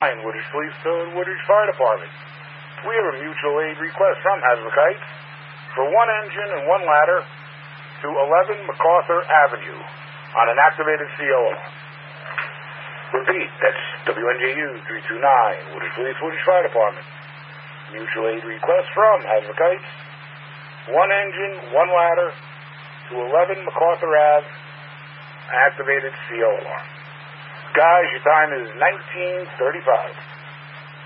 Woodridge Police to Woodridge Fire Department. We have a mutual aid request from Hasbrook Heights for one engine and one ladder to 11 MacArthur Avenue on an activated COR. Repeat, that's WNJU 329, Woodridge Police, Woodridge Fire Department. Mutual aid request from Hasbrook Heights. One engine, one ladder to 11 MacArthur Ave, activated COR. Guys, your time is 19:35.